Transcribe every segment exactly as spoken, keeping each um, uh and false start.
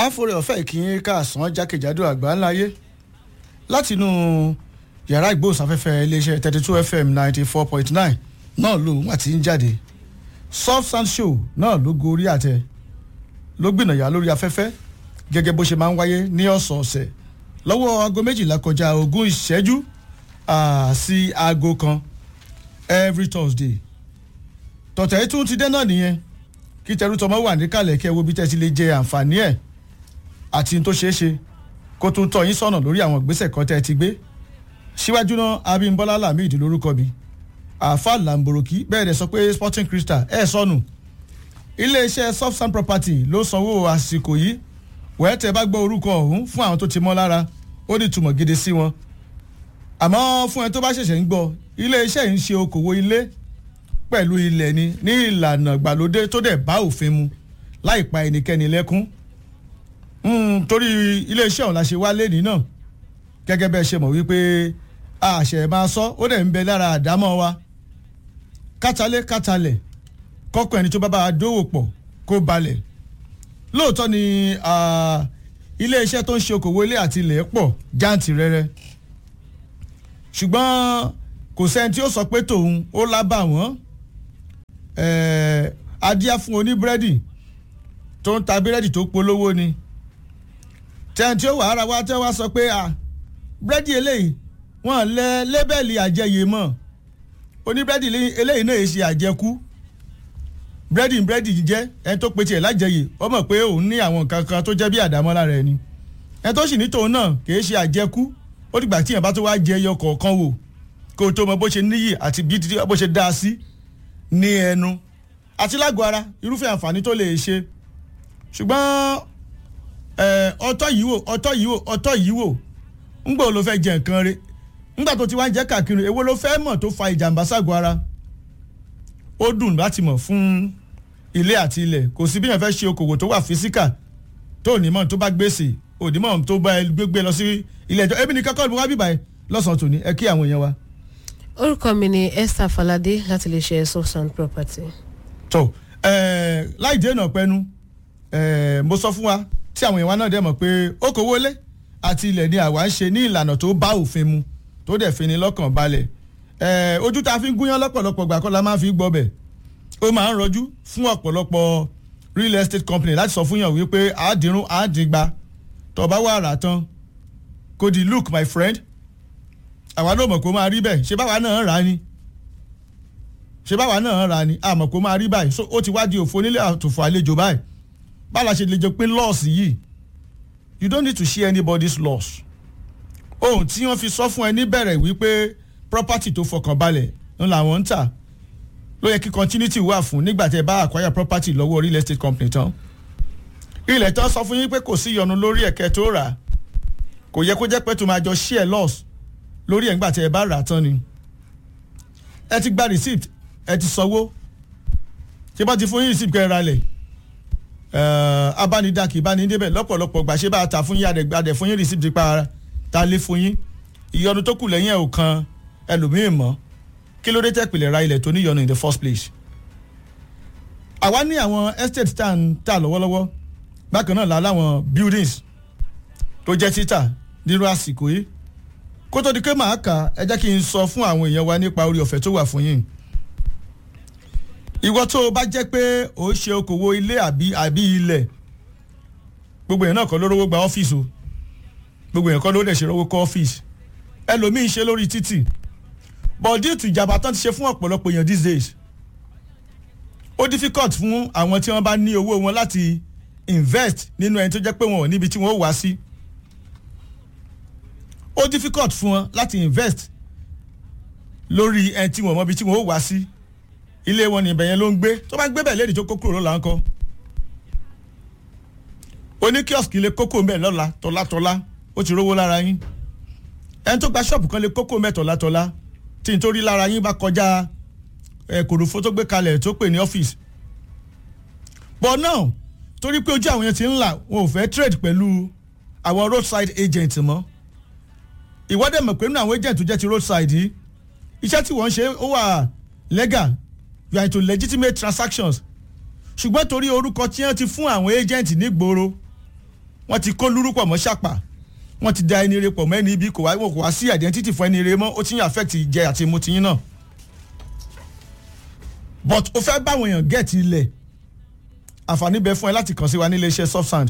àforí ọ̀fẹ́ ìkíyín káàsán jákèjádò àgbáńláyé látinú yàrá ìgbóhùnsáfẹ́fẹ́ iléeṣẹ́ thirty two f m ninety four point nine náà ló wà tí ń jáde soft sound show náà ló gorí àtẹ ló gbìnàyà lórí afẹ́fẹ́ gẹ́gẹ́ bó ṣe máa ń wáyé ní ọ̀sọ̀ọ̀sẹ̀ lọ́wọ́ aago méjìlá kọjá ogún ìṣẹ́jú sí aago kan every Thursday tọ̀tẹ̀ tún ti dé náà nìyẹn kí tẹrútọmọ wà níkàlẹ̀ kí ẹ wo bí tẹ́ ti lè jẹ àǹfààní ẹ̀ àti tó ṣeé ṣe kó tún tọ́ yín sọ́nà lórí àwọn ìgbésẹ̀ kan tẹ́ ti gbé síwájú náà Abímbọ́lá Lamid lórúkọ mi àáfà làǹbòròkì bẹ́ẹ̀ dẹ̀ sọ pé Sporting Crystal ẹ̀ sọnù iléeṣẹ́ soft sand property ló sanwó àsìkò yìí wẹ́ẹ́ tẹ́ bá gbọ́ orúkọ ọ̀hún fún àwọn tó ti mọ́ lára ó ní ìtumọ̀ gidi sí wọn àmọ́ fún ẹ tó bá ṣẹ̀ṣẹ̀ ń gbọ́ iléeṣẹ́ yìí ń ṣe okòwò ilé pẹ̀lú ilẹ̀ ni ní ìlànà ìgbàlódé tó dẹ̀ bá òfin mu láì pa ẹnikẹ́ni lẹ́kún torí iléeṣẹ́ ọ̀hún la ṣe wá lẹ́ni náà gẹ́gẹ́ bẹ́ẹ̀ ṣe mọ̀ wípé àṣẹ máa sọ ó dẹ̀ ń bẹ lára àdámọ́ wa kátàlẹ́ kátàlẹ̀ kọ́kọ́ ẹni tó bá bá a dówò pọ̀ kó balẹ̀ lóòótọ́ ni iléeṣẹ́ tó ń ṣe okòwò ilé àti ilẹ̀ pọ̀ jáǹtì rẹ́rẹ́ ṣùgbọ́n kò sẹ́ni tí ó sọ pé tòun ó lábà wọ́n adíá fún oníbúrẹ́dì tó ń ta búrẹ́dì tó polówó ni tẹ́ni tí ó wà ara wa tẹ́ wá sọ pé búrẹ́dì eléyìí wọ́n lẹ lébẹ́lì àjẹyè mọ́ oníbúrẹ́dì eléyìí náà ṣe àjẹkú búrẹ́dì búrẹ́dì jẹ́ ẹni tó pe tiẹ̀ lájẹyè ó mọ̀ pé òun ní àwọn nǹkan kan tó jẹ́ bí àdámọ́ lára ẹni ẹni tó sì ní tòun náà kì í ṣe àjẹkú ó dìgbà tí èèyàn bá tó wá jẹ ẹyọ kọ̀ọ̀kan wò kó o tó mọ bó ṣe níyì àti bí bó ṣe dáa sí ní ẹnu àti lágọ̀ọ́ ara irúfẹ́ àǹfààní tó lè ṣe ṣùgbọ́n ọtọ́ yìí wò ọtọ́ yìí wò ọtọ́ yìí wò ńgbà ló fẹ́ jẹ nǹkan rẹ̀ ńgbà tó ti wá ń jẹ́ káàkiri èwo ló fẹ́ mọ̀ tó fa ìjàmbá ságọ̀ ara ó dùn láti mọ̀ fún ilé àti ilẹ̀ kò sí bí yẹn fẹ́ ṣe okòwò tó wà físíkà tó ní mọ̀ tó bá gbèsè òdìmọ̀ tó bá gbé lọ sí ilé ẹjọ́ ebi ní kọ́kọ́ ló wá bíbá ẹ lọ́sàn-án tòní ẹ kí àwọn èèyàn wa. orúkọ mi ni Esther Falade láti lè ṣe soft sand property. tó láì dènà pẹnu mo sọ fún wa tí àwọn èèyàn wa náà dẹ̀ mọ̀ pé okòwò ilé àti ilẹ̀ ni àwa ń ṣe ní ìlànà tó bá òfin mu tó dẹ̀ fi ni lọ́kàn balẹ̀ ojú tá a fi ń gúnyán lọ́pọ̀lọpọ̀ gbà kọ́ la máa fi gbọ́ bẹ̀ ó máa ń rọjú fún ọ̀pọ̀lọpọ̀ real estate company láti sọ fún yàn wípé àádìrún àádìgba tó bá wà rà tán kò di look my friend àwa ló mọ̀ kó máa rí bẹ́ẹ̀ ṣé báwa náà rà ni ṣé báwa náà rà ni àmọ̀ kó máa rí báyìí so ó ti wá di òfò nílé àtòfò àlejò báyìí báwa ṣe lè jọ pín loss yìí you don't need to share anybody's loss ohun tí wọ́n fi sọ fún ẹ níbẹ̀rẹ̀ wípé property tó fọkàn balẹ̀ ń làwọn ń tà ló yẹ kí continuity wà fún nígbà tẹ́ bá acquire property lọ́wọ́ real estate company tán ilẹ̀ tán sọ fún yín pé kò sí ìyọnu lórí ẹ̀kẹ́ tó rà kò yẹ kó jẹ́ pé tó máa jọ share loss lórí ẹ̀ ńgbà tẹ́ ẹ bá rà tán ni ẹ ti gba receipt ẹ ti sanwó ṣé bá ti fún yín receipt kẹ́ ẹ ra lẹ̀ abánidá kì í bá ní débẹ̀ lọ́pọ̀lọpọ̀ gbà ṣé bá ta fún yín adẹ̀ fún yín receipt pa ta lé fún yín ìyọnu tó kù lẹ́yìn ẹ̀ ò kan ẹlòmíì mọ́ kí ló dé tẹ́ pìlẹ̀ ra ilẹ̀ tó níyọnu in the first place. àwa ní àwọn estate tá à ń tà lọ́wọ́lọ́wọ́ bákan náà la láwọn buildings tó jẹ́ títà nírú àsìkò yìí kó tó di pé màá kà ẹ jẹ́ kí n sọ fún àwọn èèyàn wa nípa orí ọ̀fẹ́ tó wà fún yín. ìwọ tó o bá jẹ́ pé o ṣe okòwò ilé àbí àbí ilẹ̀ gbogbo èèyàn náà kọ́ ló rówó gba ọ́fíìsì o gbogbo èèyàn kọ́ ló dẹ̀ ṣe rówó kọ́ ọ́fíìsì ẹlòmíín ṣe lórí títì but due to ìjàmbá tán ti ṣe fún ọ̀pọ̀lọpọ̀ èèyàn these days ó difficult fún àwọn tí wọ́n bá ní owó wọn láti invest nínú ẹni tó jẹ́ pé wọn ò níbi tí wọ́n wá sí ó difficult fún wọn láti invest lórí ẹni tí wọ́n mọ̀ bí tí wọ́n wá sí ilé wọn ní ibẹ̀ yẹn ló ń gbé tó bá ń gbé bẹ̀ lédi tó kó kúrò lọ́la ńkọ́ oní kíọ̀sì lè kókó mẹ́ lọ́la tọ́látọ́lá ó ti rówó lára yín ẹni tó gba ṣọ́ọ̀bù kan lè kókó mẹ́ tọ́látọ́lá tí n torí lára yín bá kọjá kòròfó tó gbé kalẹ̀ tó pè ní ọ́fíìsì but now torí pé ojú àwọn yẹn ti ń là wọn ò fẹ́ trade pẹ̀lú àwọn roadside agent mọ́ ìwọ́dẹ̀ mọ̀ pé nínú àwọn agent tó jẹ́ ti roadside yìí iṣẹ́ tí wọ́n ń ṣe ó wà legal you are into legitimate transactions ṣùgbọ́n torí orúkọ tí wọ́n ti fún àwọn agent nígboro wọ́n ti kó lúrúpọ̀ mọ́ ṣàpà wọ́n ti da ẹni ire pọ̀ mọ́ ẹni ibi kò wá kò wá sí identity fún ẹni ire mọ́ ó ti ń affect ìjẹ àti ìmu tiyín náà but o fẹ́ báwọn èèyàn get ilẹ̀ àǹfààní bẹ fún ẹ láti kàn sí wa ní iléeṣẹ́ Softsand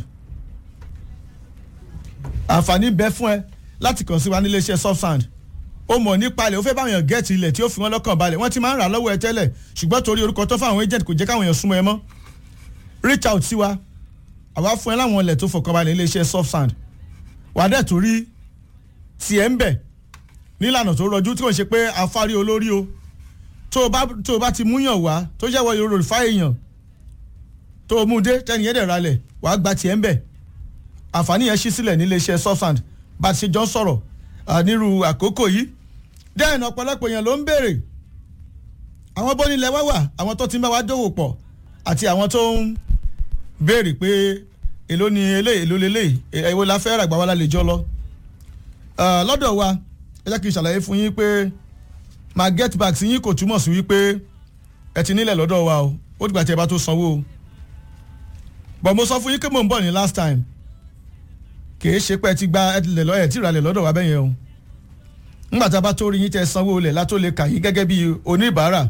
àǹfààní bẹ fún ẹ láti kàn sí wa ní iléeṣẹ́ Softsand ó mọ̀ nípa ilẹ̀ ó fẹ́ báwọn èèyàn get ilẹ̀ tí ó fi wọ́n lọ́kàn balẹ̀ wọ́n ti máa ń rà lọ́wọ́ ẹ tẹ́lẹ̀ ṣùgbọ́n torí orúkọ tó fáwọn agent kò jẹ́ káwọn èèyàn súnmọ́ ẹ mọ́ reach out sí wa àwa fún ẹ láwọn ilẹ̀ tó fọkànbalẹ̀ iléeṣẹ́ Softsand wà á dẹ̀ torí tiẹ̀ ń bẹ̀ nílànà tó rọjú tí kò ń ṣe pé afárí olórí o tó o bá tó o bá ti múyàn wá tó jẹ́ wọ́n yóò fá èèyàn tó o mú dé tẹ́ni yẹn dẹ̀ ralẹ̀ wà á gba tiẹ̀ ń bẹ̀ àǹfààní yẹn ṣí sílẹ̀ ní iléeṣẹ́ Softsand bá a ti ṣe jọ ń sọ̀rọ̀ nírú àkókò yìí dẹ́n ọ̀pọ̀lọpọ̀ èèyàn ló ń béèrè àwọn bónílẹ̀ wá wà àwọn tó ti ń bá wa dòwò pọ̀ àti àwọn tó ń béèrè pé èló ni eléyìí èló leléyìí èwo la fẹ́ ràgbà wa la lè jọ lọ lọ́dọ̀ wa ẹ jẹ́ kí n ṣàlàyé fún yín pé máa get back sí yín kò túmọ̀ sí wípé ẹ ti nílẹ̀ lọ́dọ̀ wa o ó dìgbà tí ẹ bá tó sanwó o but mo sọ fún yín pé mò ń bọ̀ ní last time kìí ṣe pé ẹ ti gba ẹtìlẹ̀ lọ́yẹ̀ tí ìrànlẹ̀ lọ́dọ̀ wa bẹ́yẹn o ńgbà tá a bá tó rí yín tẹ sanwó olè látó lè kà yín gẹ́gẹ́ bí oníbàárà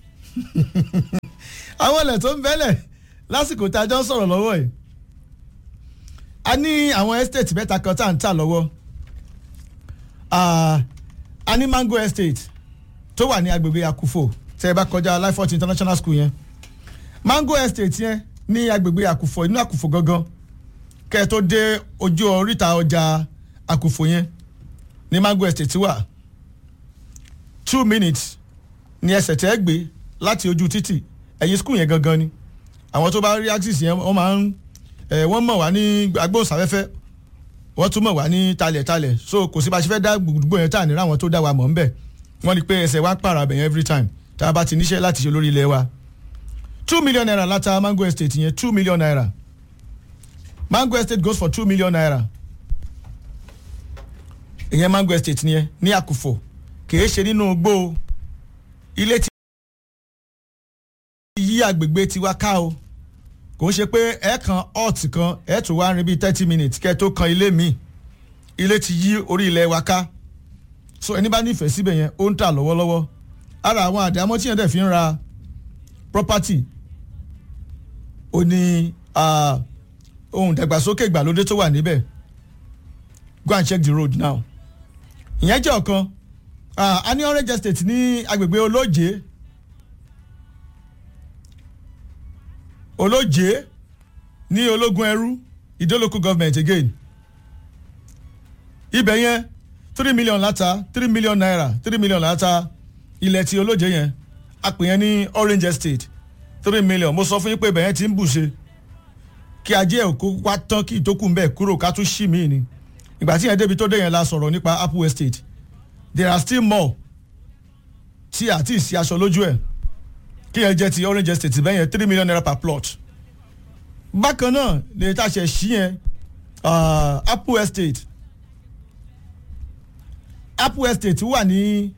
àwọn ilẹ̀ tó ń bẹ́lẹ̀ lásìkò tá a jọ ń sọ̀rọ̀ lọ́wọ́ ẹ̀ a ní àwọn estate mẹ́ta kan tá à ń tà lọ́wọ́ a ní Mango Estate tó wà ní agbègbè Akufo tẹ́ ẹ bá kọjá Lifeforth International School yẹn Mango Estate yẹn ní agbègbè Akufo inú Akufo gangan kẹ́ ẹ tó dé ojú oríta ọjà Akufo yẹn ní Mango Estate wà two minutes ní ẹsẹ̀ tẹ́ ẹ gbé láti ojú títì ẹ̀yìn school yẹn gangan ni àwọn tó bá rí axis yẹn wọ́n máa ń ẹ̀ wọ́n mọ̀ wá ní agbóhùnsáfẹ́fẹ́ wọ́n tún mọ̀ wá ní talẹ̀talẹ̀ so kò sí bá a ṣe fẹ́ dá gbogbo yẹn tà ní ráwọn tó dá wa mọ̀ ń bẹ̀ wọ́n ní pé ẹsẹ̀ wa ń pààrà bẹ̀yẹn every time tá a bá ti níṣẹ́ láti ṣe lórí ilẹ̀ wa two million naira láta Mango Estate yẹn two million naira Mango Estate goes for two million naira ìyẹn Mango Estate nìyẹn ní Akufo kìí ṣe nínú gbó ilé tí yí agbègbè tiwa ká o kò ń ṣe pé ẹ kan hot kan ẹ tún wá rìn bíi thirty minutes kẹ́ tó kan ilé mi ilé ti yí orí ilẹ̀ wa ká so ẹni bá nífẹ̀ẹ́ síbẹ̀ yẹn ó ń tà lọ́wọ́lọ́wọ́ ara àwọn àdámọ́ tí yẹn dẹ̀ fi ń ra property ó ní ohun ìdàgbàsókè ìgbàlódé tó wà níbẹ̀ go and check the road now ìyẹn jẹ́ ọ̀kan a ní Orange Estate ní agbègbè Olóje Olóje ní Ológun Ẹrú Ìdó local government again ibẹ̀ yẹn three million láta three million naira three million láta ilẹ̀ tí Olóje yẹn a pè yẹn ní Orange Estate three million mo sọ fún yín pé ibẹ̀ yẹn ti ń bùṣe kí ajé ẹ̀ kó wá tán kí ìtókù ń bẹ̀ kúrò ká tún ṣì mí ni ìgbà tí yẹn débi tó dé yẹn la sọ̀rọ̀ nípa Apple Estate there are still more tí àti ìsí aṣọ lójú ẹ̀ kí yẹn jẹ́ ti Orange Estate bẹ́ẹ̀ yẹn three million naira per plot bákan náà lè ta ṣe ṣí yẹn Apple Estate Apple Estate wà ní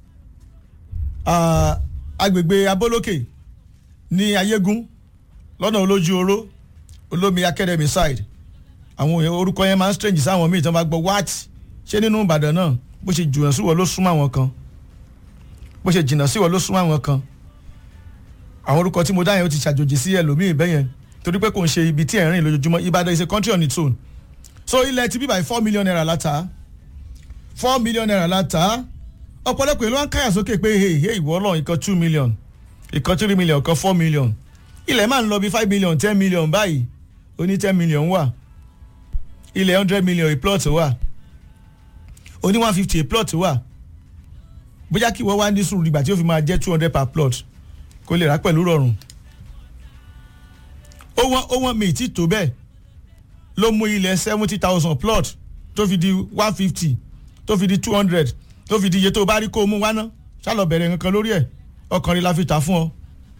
agbègbè Abolókè ní Ayégún lọ́nà olójú oró Olómi Academy side àwọn orúkọ yẹn máa ń strange sáwọn míì tí wọ́n bá gbọ́ what ṣé nínú Ìbàdàn náà bó ṣe jìnnà síwọ̀ ló súnmọ́ àwọn kan bó ṣe jìnnà síwọ̀ ló súnmọ́ àwọn kan àwọn orúkọ tí mo dá yẹn ó ti ṣàjòjì sí ẹlòmíì bẹ́ẹ̀ yẹn torí pé kò ń ṣe ibi tí ẹ̀ ń rìn lójoojúmọ́ Ìbàdàn is a country on its own so ilẹ̀ ti bí by four million naira láta four million naira láta ọ̀pọ̀lọpọ̀ èlò wọn káyà sókè pé hey hey ìwọ Ọlọ́run ìkan two million ìkan three million ìkan four million ilẹ̀ máa ń lọ bí five million ten million báyìí oní ten million wà ilẹ̀ hundred million a plot wà oní one fifty a plot wà bóyá kí wọ́n wá ní sùúrù ìgbà tí ó fi máa jẹ́ two hundred per plot kó lè rà pẹ̀lú rọrùn ó wọ́n ó wọ́n mi tí tó bẹ́ẹ̀ ló mú ilẹ̀ seventy thousand plot tó fi di one fifty tó fi di two hundred tó fi di iye tó bá rí kó o mú wá ná ṣálọ bẹ̀rẹ̀ nǹkan lórí ẹ̀ ọkàn rí la fi tà fún ọ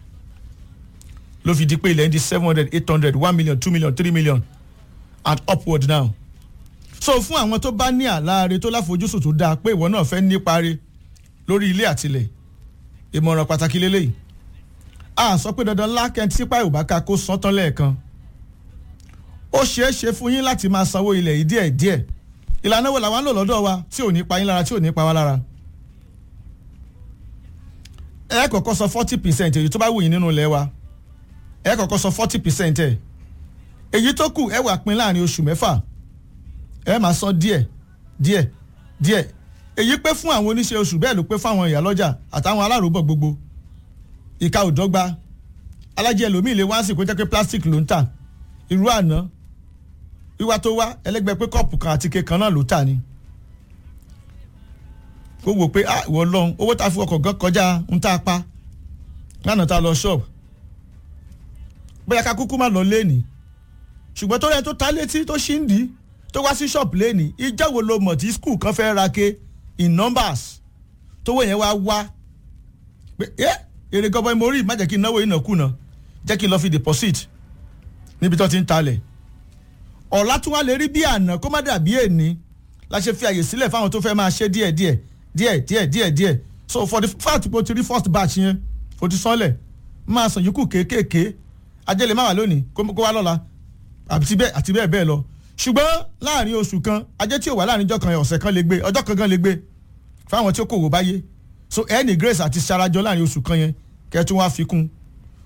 ló fi di pé ilẹ̀ ń di seven hundred eight hundred one million two million three million and upward now so fún àwọn tó bá ní àláre tó láfojúsùn tó dáa pé ìwọ náà fẹ́ níparí lórí ilé àtilẹ̀ ìmọ̀ràn pàtàkì lélẹ́yìí a sọ pé dandan ńlá kẹ́ntì sípà ìwòbáka kó sán tán lẹ́ẹ̀kan ó ṣeé ṣe fún yín láti máa sanwó ilẹ̀ yìí díẹ̀ díẹ̀ ìlànà wo làwọn ń lò lọ́dọ̀ wa tí ò ní pa yín lára tí ò ní pa wá lára ẹ kọ́kọ́ sọ forty percent èyí tó bá wù yín nínú ilẹ̀ wa ẹ kọ́kọ́ sọ forty percent ẹ̀ èyí tó kù ẹ wá pín láàrin oṣù mẹ́fà ẹ máa san díẹ̀ díẹ̀ díẹ̀ èyí pé fún àwọn oníṣẹ́ oṣù bẹ́ẹ̀ ló pé fún àwọn ìyálọ́jà àtàwọn aláròbọ̀ gbogbo ìka ò dọ́gba alájẹ ẹlòmíì lè wá sí kó jẹ́ pé plastic ló ń tà irú àná wíwá tó wá ẹlẹ́gbẹ́ pé kọ́ọ̀pù kan àti kékan náà ló tà ní kó wò pé ah ìwọ lọ́hùn owó tá a fi ọkọ̀ gan kọjá ń tá a pa lánàá tá a lọ ṣọ́ọ̀bù bóyá ká kúkú má lọ léènì ṣùgbọ́n tó rẹ tó ta létí tó ṣì ń dì í tó wá sí ṣọ́ọ̀bù léènì ìjọ́ wo lo mọ̀ tí skul kan fẹ́ ra ke in numbers tówó yẹn wá wá pé ẹ èrè gọbọi mo rí má jẹ́ kí n náwó ìnàkúnà jẹ́ kí n lọ fi deposit níbi tó ti ń talẹ̀ ọ̀la tún wá lè rí bí àná kó má dàbí èní la ṣe fi àyè sílẹ̀ fáwọn tó fẹ́ máa ṣe díẹ̀ díẹ̀ díẹ̀ díẹ̀ díẹ̀ díẹ̀ so for the fact pé o ti rí first batch yẹn o ti sọ́lẹ̀ máa sàn yòókù kéékèèké ajé lè má wà lónìí kó wá lọ́la àti bẹ́ẹ̀ àti bẹ́ẹ̀ bẹ́ẹ̀ lọ ṣùgbọ́n láàrin oṣù kan ajé tí ò wà láàrin ọjọ́ kan ọ̀sẹ̀ kan lè gbé ọjọ́ kan gan lè gbé fáwọn tí ó kò wò báyé so ẹni grace àti sarajọ láàrin oṣù kan yẹn kẹ́ẹ̀ tún wá fi kún